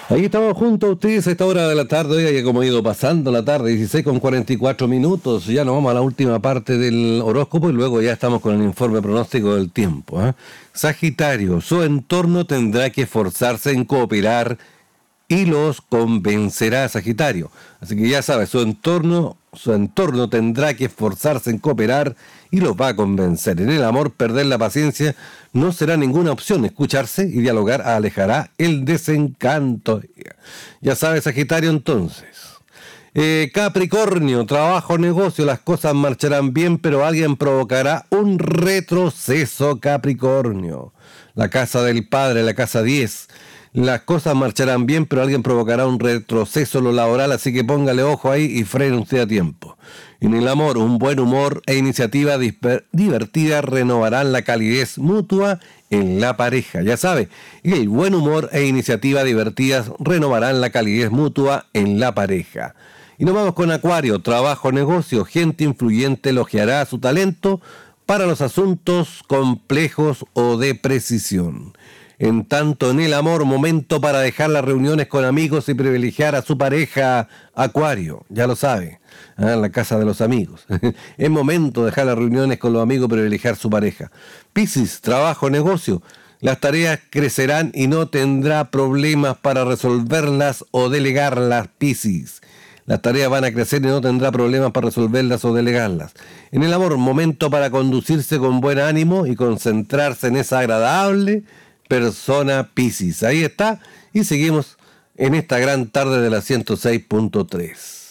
Ahí estamos juntos a ustedes a esta hora de la tarde, oiga, que como ha ido pasando la tarde, 16:44 minutos, ya nos vamos a la última parte del horóscopo y luego ya estamos con el informe pronóstico del tiempo. Sagitario, su entorno tendrá que esforzarse en cooperar y los convencerá, Sagitario. Así que ya sabes, su entorno tendrá que esforzarse en cooperar y los va a convencer. En el amor, perder la paciencia no será ninguna opción. Escucharse y dialogar alejará el desencanto. Ya sabes, Sagitario, entonces. Capricornio, trabajo, negocio, las cosas marcharán bien, pero alguien provocará un retroceso, Capricornio. La casa del padre, la casa 10. Las cosas marcharán bien, pero alguien provocará un retroceso en lo laboral, así que póngale ojo ahí y frene usted a tiempo. En el amor, un buen humor e iniciativa divertida renovarán la calidez mutua en la pareja. Ya sabe, el buen humor e iniciativa divertidas renovarán la calidez mutua en la pareja. Y nos vamos con Acuario, trabajo, negocio, gente influyente elogiará su talento para los asuntos complejos o de precisión. En tanto, en el amor, momento para dejar las reuniones con amigos y privilegiar a su pareja, Acuario, ya lo sabe, en la casa de los amigos. Es momento de dejar las reuniones con los amigos y privilegiar su pareja. Piscis, trabajo, negocio. Las tareas crecerán y no tendrá problemas para resolverlas o delegarlas, Piscis. Las tareas van a crecer y no tendrá problemas para resolverlas o delegarlas. En el amor, momento para conducirse con buen ánimo y concentrarse en esa agradable persona Piscis. Ahí está, y seguimos en esta gran tarde de la 106.3.